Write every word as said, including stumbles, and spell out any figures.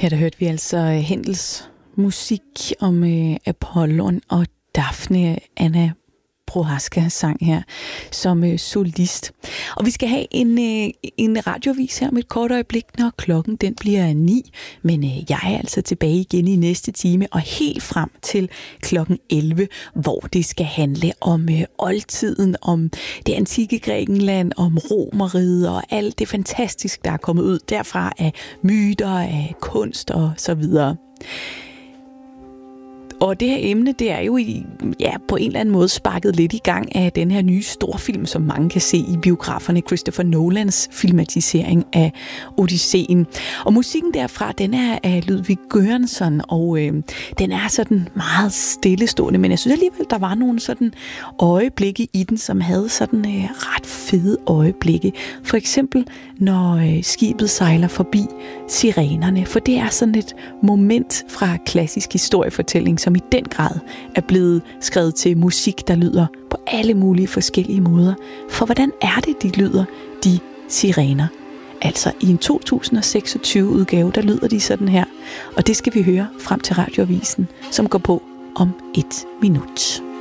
Her der hørte vi altså Händels musik om øh, Apollon og Daphne. Anna Prohaska sang her som øh, solist. Og vi skal have en, øh, en radiovis her om et kort øjeblik, når klokken den bliver ni. Men øh, jeg er altså tilbage igen i næste time og helt frem til klokken elleve, hvor det skal handle om øh, oldtiden, om det antikke Grækenland, om Romeriet og alt det fantastiske, der er kommet ud derfra af myter, af kunst og så videre. Og det her emne, det er jo i, ja, på en eller anden måde sparket lidt i gang af den her nye storfilm, som mange kan se i biograferne, Christopher Nolans filmatisering af Odysseen. Og musikken derfra, den er af Ludwig Göransson, og øh, den er sådan meget stillestående, men jeg synes alligevel, der var nogle sådan øjeblikke i den, som havde sådan øh, ret fede øjeblikke. For eksempel, når øh, skibet sejler forbi sirenerne, for det er sådan et moment fra klassisk historiefortælling, som i den grad er blevet skrevet til musik, der lyder på alle mulige forskellige måder. For hvordan er det, de lyder, de sirener? Altså i en to tusind seksogtyve udgave, der lyder de sådan her. Og det skal vi høre frem til radioavisen, som går på om et minut.